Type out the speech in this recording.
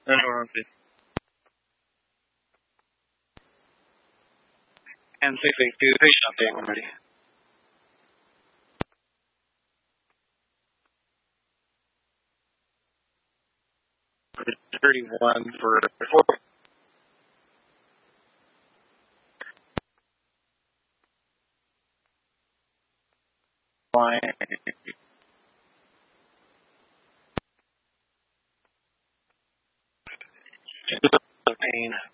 No, no, we're okay. And 682, patient update when ready. 31 for 4. Line. Pain.